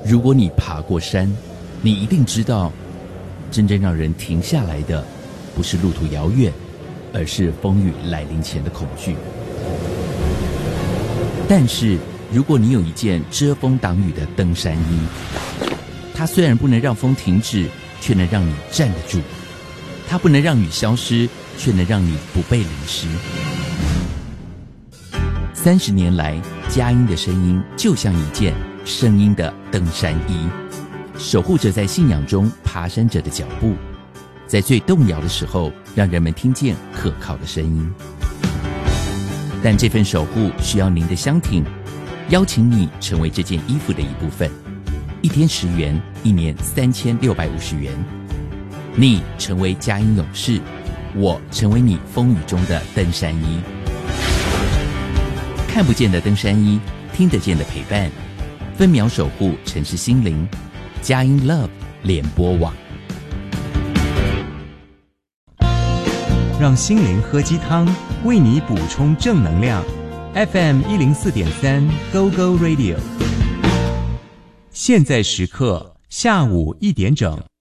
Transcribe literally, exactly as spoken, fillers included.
如果你爬过山，你一定知道，真正让人停下来的，不是路途遥远，而是风雨来临前的恐惧。但是，如果你有一件遮风挡雨的登山衣，它虽然不能让风停止，却能让你站得住；它不能让雨消失，却能让你不被淋湿。三十年来，佳音的声音就像一件声音的登山衣，守护着在信仰中爬山者的脚步，在最动摇的时候，让人们听见可靠的声音。但这份守护需要您的相挺，邀请你成为这件衣服的一部分，一天十元，一年三千六百五十元。你成为佳音勇士，我成为你风雨中的登山衣。看不见的登山衣，听得见的陪伴，分秒守护城市心灵。佳音 Love 联播网， 让心灵喝鸡汤，为你补充正能量。F M 一零四点三 Go Go Radio， 现在时刻下午一点整。